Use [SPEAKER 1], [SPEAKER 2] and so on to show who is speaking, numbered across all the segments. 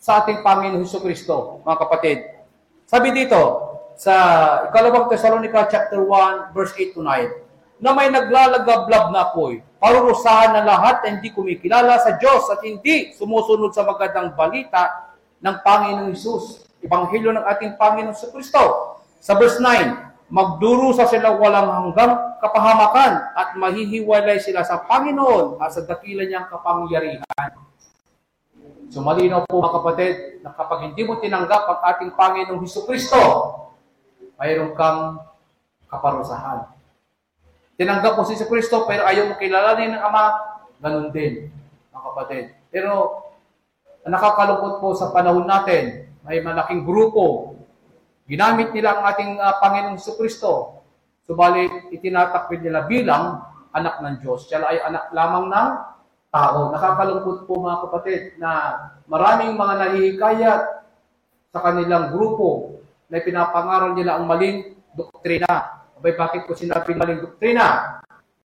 [SPEAKER 1] sa ating Panginoon Jesucristo, mga kapatid. Sabi dito, sa ikalawang Thessalonica chapter 1, verse 8 to 9, na may naglalagablab na apoy, parurusahan na lahat na hindi kumikilala sa Diyos at hindi sumusunod sa magandang balita ng Panginoong Hesus, Ebanghelyo ng ating Panginoon Jesucristo. Sa verse 9, magdurusa sila walang hanggang kapahamakan at mahihiwalay sila sa Panginoon at sa dakila niyang kapangyarihan. So malinaw po mga kapatid, na kapag hindi mo tinanggap ang ating Panginoong Jesucristo, mayroon kang kaparusahan. Tinanggap mo si Jesucristo pero ayaw mo kilalanin ng Ama, ganun din mga kapatid. Pero nakakalungkot po sa panahon natin, may malaking grupo, ginamit nila ang ating Panginoong Jesucristo, subalit itinatakpid nila bilang anak ng Diyos. Siya ay anak lamang ng tao. Nakakalungkot po mga kapatid na maraming mga nahihikayat sa kanilang grupo na pinapangaral nila ang maling doktrina. Abay, bakit ko sinabi maling doktrina?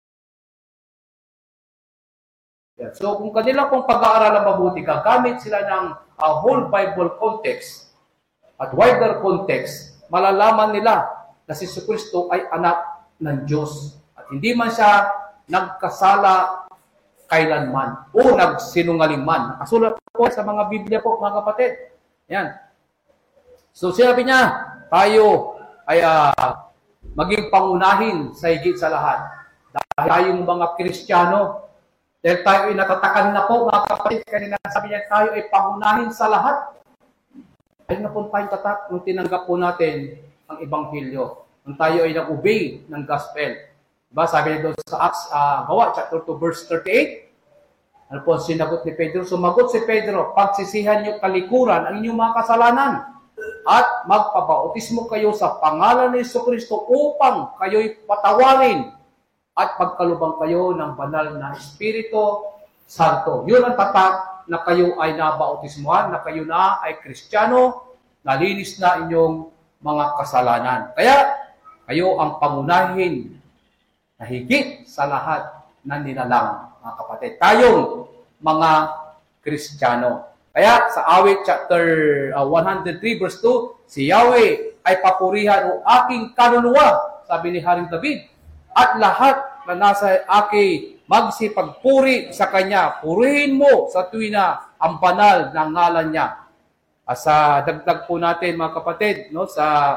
[SPEAKER 1] So kung kanila pong pag-aaralan mabuti, gagamit sila ng whole Bible context at wider context, malalaman nila na si Jesucristo ay anak ng Diyos. At hindi man siya nagkasala kailanman o nagsinungaling man. Nakasulat po sa mga Biblia po, mga kapatid. Yan. So sinabi niya, tayo ay maging pangunahin sa higit sa lahat. Dahil tayong mga Kristiyano, dahil tayo ay natatakan na po, mga kapatid, kanina sabi niya, tayo ay pangunahin sa lahat. Ayun na po tayong tatak nung tinanggap po natin ang Ebanghelyo. Nung tayo ay nag-obey ng gospel. Diba? Sabi niya doon sa Acts, Gawa, chapter 2, verse 38. Ano po sinagot ni Pedro? Sumagot si Pedro, pagsisihan niyo kalikuran ang inyong mga kasalanan at magpabautismo kayo sa pangalan ni Jesucristo upang kayo'y patawarin at pagkalubang kayo ng banal na Espiritu Santo. Yun ang tatak na kayo ay nabautismuhan, na kayo na ay Kristiyano, nalinis na inyong mga kasalanan. Kaya, kayo ang pangunahin na higit sa lahat na nilalang, mga kapatid. Tayong mga Kristiyano. Kaya, sa awit chapter 103 verse 2, si Yahweh ay papurihan o aking kaluluwa, sabi ni Haring David, at lahat na nasa aki magsipagpuri sa Kanya. Purihin mo sa tuwi na ang banal na ngalan niya. Sa dagdag po natin mga kapatid, no, sa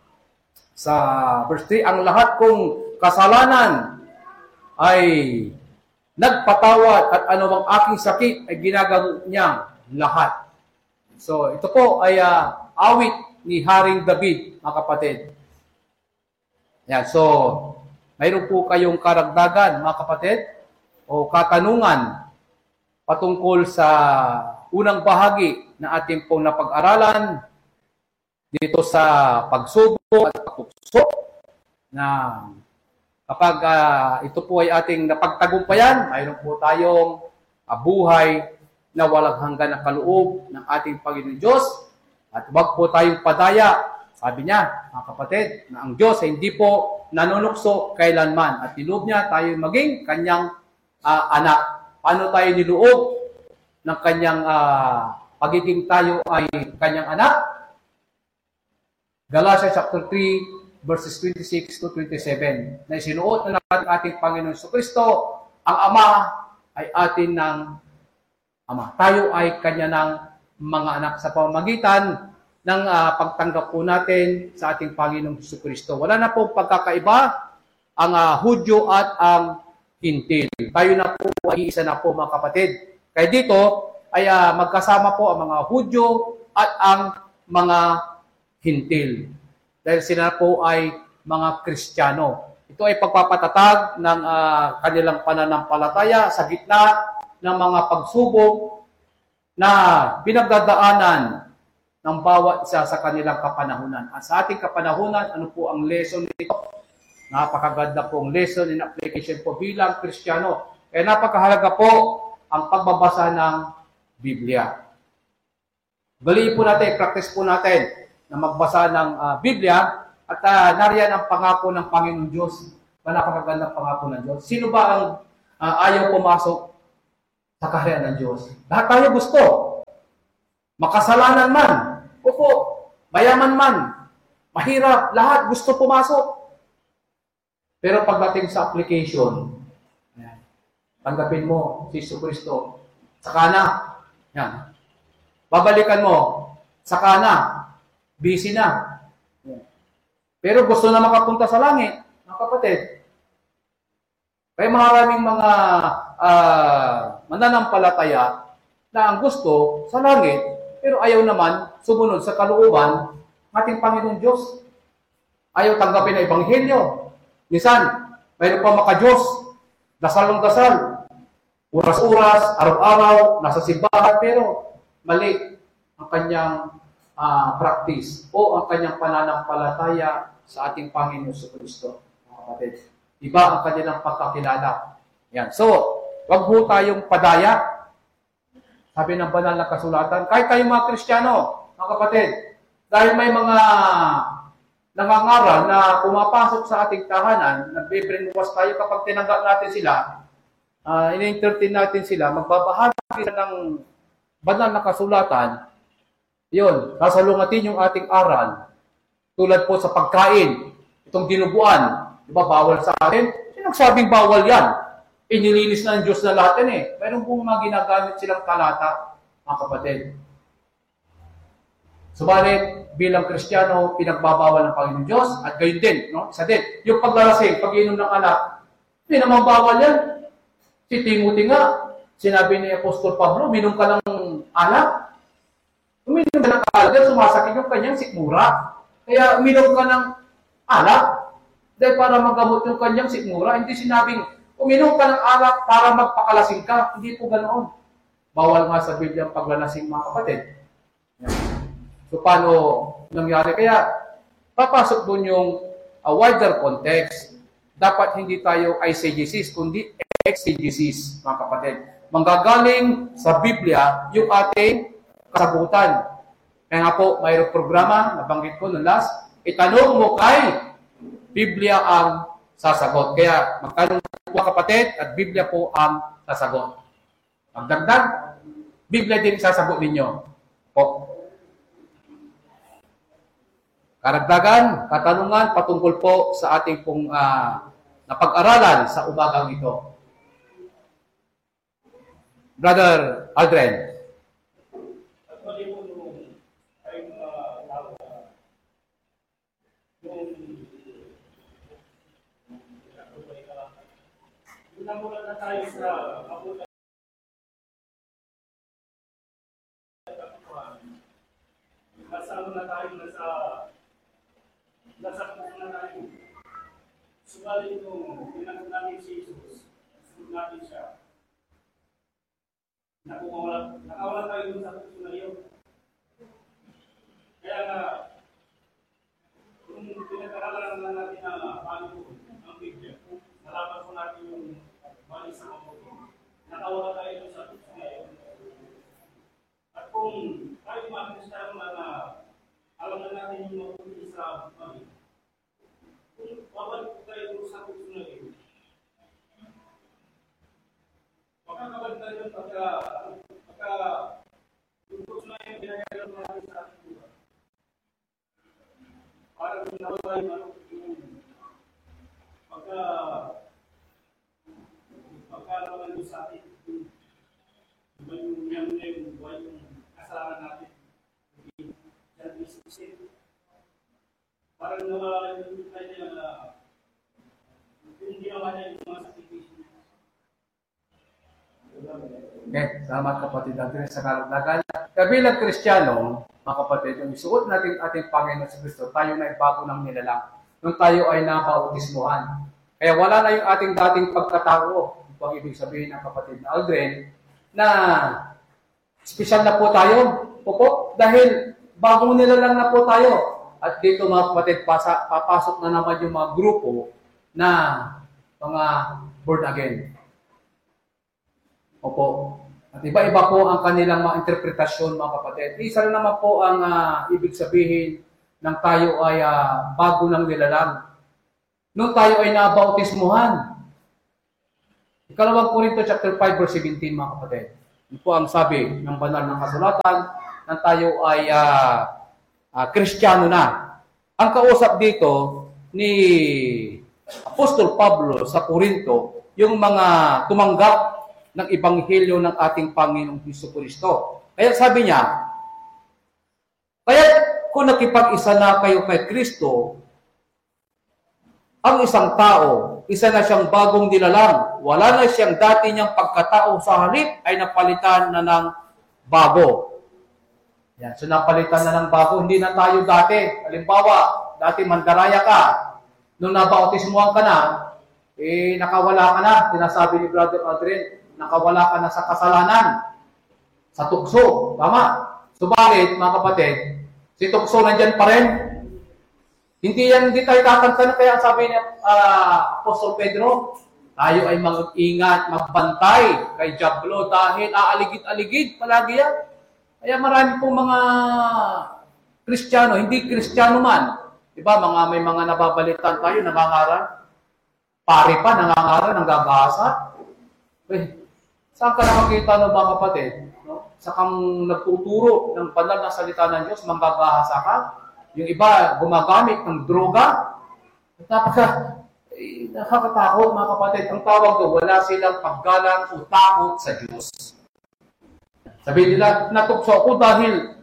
[SPEAKER 1] verse 3, ang lahat kong kasalanan ay nagpatawad at anumang aking sakit ay ginagawa niyang lahat. So ito po ay awit ni Haring David, mga kapatid. Yan, so mayroon po kayong karagdagan, mga kapatid, o katanungan patungkol sa unang bahagi na ating pong napag-aralan dito sa pagsubok at pagpukso na kapag ito po ay ating napagtagumpayan, mayroon po tayong buhay na walang hanggan na kaloob ng ating Panginoon Diyos at wag po tayong padaya. Sabi niya, mga kapatid, na ang Diyos ay hindi po nanunukso kailanman at niloob niya tayo maging kanyang anak. Paano tayo niloob ng kanyang pagiging tayo ay kanyang anak? Galatians chapter 3 verses 26 to 27. Na isinuot na natin ating Panginoon Jesucristo, ang Ama ay atin ng Ama. Tayo ay kanya ng mga anak sa pamamagitan ng pagtanggap po natin sa ating Panginoong Jesucristo. Wala na po pagkakaiba ang Hudyo at ang Hintil. Tayo na po ay isa na po, mga kapatid. Kaya dito ay magkasama po ang mga Hudyo at ang mga Hintil. Dahil sila po ay mga Kristiyano. Ito ay pagpapatatag ng kanilang pananampalataya sa gitna ng mga pagsubok na pinagdadaanan ng bawat isa sa kanilang kapanahunan. At sa ating kapanahunan, ano po ang lesson nito? Napakaganda pong lesson in application po bilang Kristiyano. Kaya napakahalaga po ang pagbabasa ng Biblia. Galiin po natin, practice po natin na magbasa ng Biblia at nariyan ang pangako ng Panginoon Diyos. Napakagandang pangako ng Diyos. Sino ba ang ayaw pumasok sa kaharian ng Diyos? Lahat tayo gusto. Makasalanan man, opo, mayaman man, mahirap, lahat gusto pumasok. Pero pagdating sa application, yan, tanggapin mo si Jesucristo, saka na. Yan. Babalikan mo, saka na. Busy na. Yan. Pero gusto na makapunta sa langit, mga kapatid. Kaya maraming mga mananampalataya na ang gusto sa langit, pero ayaw naman sumunod sa kalooban ng ating Panginoon Diyos. Ayaw tanggapin ang Ebanghelyo. Minsan, mayroon pa maka-Diyos, dasal ng dasal, oras-oras, araw-araw, nasa simbahan, pero mali ang kanyang practice o ang kanyang pananampalataya sa ating Panginoon Jesucristo. Mga kapatid, iba ang kanyang pagkakilala. Yan. So, wag ho tayong padaya. Sabi ng banal na kasulatan, kahit tayong mga Kristiyano, mga kapatid, dahil may mga nangangaral na pumapasok sa ating tahanan, nagbe-brainwash tayo kapag tinanggap natin sila, in-entertain natin sila, magbabahagi sila ng banal na kasulatan, yun, sasalungatin yung ating aral. Tulad po sa pagkain, itong dinuguan, di ba bawal sa atin? Sinagsabing bawal yan. Inilinis na ng Diyos na lahat yan eh. Mayroon pong mga ginagamit silang talata, mga kapatid. Subalit, bilang Kristiyano, pinagbabawal ng Panginoon Diyos, at gayon din, no? Isa din, yung paglalasing, pag-inom ng alak, hindi naman bawal yan. Si Timothy nga, sinabi ni Apostol Pablo, minom ka ng alak. Uminom ka ng alak, sumasakit yung kanyang sikmura. Kaya uminom ka ng alak, dahil para magamot yung kanyang sikmura. Hindi sinabing, uminom ka ng alak para magpakalasing ka. Hindi po ganoon. Bawal nga sa Biblia ang paglalasing, mga kapatid. So, paano nangyari? Kaya, papasok doon yung wider context. Dapat hindi tayo eisegesis, kundi exegesis, mga kapatid. Manggagaling sa Biblia yung ating kasagutan. Kaya nga po, mayroong programa, nabanggit ko noong last, itanong mo kay Biblia ang sasagot. Kaya, magtanong po kapatid, at Biblia po ang sasagot. Magdagdag, Biblia din sasagot ninyo. Po. Karagdagan, katanungan patungkol po sa ating pong napag-aralan sa umagang ito. Brother Aldren.
[SPEAKER 2] Namulan na tayo sa kabutan. Kasama na tayo nasa puso na tayo. Subalit nung pinag namin si Jesus, sunod natin siya. Nakawala tayo dun sa puso na yun. Kaya nga, kung pinag-aralan na natin na Panginoon, ang Biblia, nalaman po natin yung mali sa mabuti. Nakawala tayo dun sa puso na yun. At kung tayo mga Kristiyano na alam na natin yung mabuti sa mali, kung babalik tayo dun sa puso na yun, makakabalik tayo pagka yung puso na yun pinagagalan natin sa ating buhay. Para kung nawala yung pagka naman yung sa atin, yung buhay yung kasalanan natin. Parang nawala yung tayo na yung ginawa niya yung mga sacrifice.
[SPEAKER 1] Okay, salamat kapatid Andres sa karagdagan. Kabilang Kristiyano, mga kapatid, yung isuot natin ating Panginoon sa Kristo, tayo na ibago ng nilalang. Nung tayo ay napautismuhan. Kaya wala na yung ating dating pagkatao. Ito ang ibig sabihin ng kapatid na Aldrin, na espesyal na po tayo. Opo, dahil bagong nilalang na po tayo. At dito mga kapatid, papasok na naman yung mga grupo na mga born again. Opo. At iba-iba po ang kanilang mga interpretasyon, mga kapatid. Isa lang naman po ang ibig sabihin ng tayo ay bago ng nilalang. Nung tayo ay nabautismuhan. Ikalawang Korinto chapter 5 verse 17, mga kapatid. Ito po ang sabi ng banal ng kasulatan, na tayo ay Kristiyano na. Ang kausap dito ni Apostol Pablo sa Corinto, yung mga tumanggap ng Ebanghelyo ng ating Panginoong Jesucristo. Kaya sabi niya, kaya kung nakipag-isa na kayo kay Kristo, ang isang tao, isa na siyang bagong nilalang. Wala na siyang dati niyang pagkatao, sa halip ay napalitan na ng bago. Yan. So napalitan na ng bago, hindi na tayo dati. Halimbawa, dati mandaraya ka, nung nabautismuhan ka na, nakawala ka na, sinasabi ni Brother Adrian, nakawala ka na sa kasalanan, sa tukso, tama? Subalit, mga kapatid, si tukso nandyan pa rin. Hindi tayo kakanta na, kaya sabi ni Apostol Pedro, tayo ay mag-ingat, magbantay kay Diablo dahil aaligid-aligid palagi yan. Kaya marami pong mga Kristiyano, hindi Kristiyano man. Diba, may mga nababalitan tayo, nangangaral. Pari pa, nangangaral, nanggagasa. Saan ka nakakita ng mga kapatid? No? Sa kang nagtuturo ng banal na salita ng Diyos, manggagahasa ka. Yung iba, gumagamit ng droga. Nakakatakot, mga kapatid. Ang tawag doon, wala silang paggalang o takot sa Diyos. Sabi nila, natukso ako dahil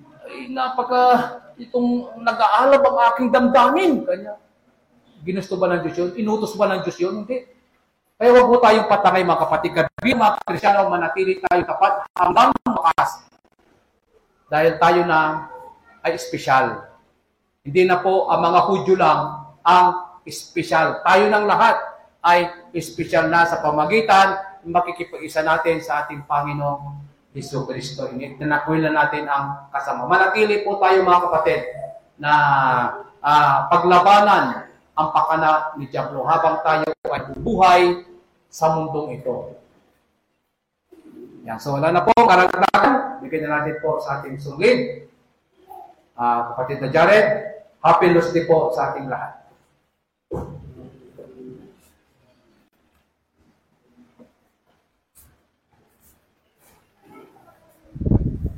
[SPEAKER 1] itong nag-aalab ang aking damdamin. Kanya, ginusto ba ng Diyos yun? Inutos ba ng Diyos yun? Hindi. Kaya wag po tayong patangay, mga kapatid. Gabi, mga Kristiyano, manatili tayo tapat hanggang makas. Dahil tayo na ay espesyal. Hindi na po ang mga Hudyo lang ang espesyal. Tayo ng lahat ay espesyal na sa pamagitan ng makikipag-isa natin sa ating Panginoong Jesucristo. Tinakwil na natin ang kasama. Manatili po tayo, mga kapatid, na paglabanan ang pakana ni Diablo habang tayo ay bubuhay sa mundong ito. Yan. So wala na po karagdagan. Bigyan na natin po sa ating sungid. Kapatid na Jared, happy Lord's Day po sa ating lahat.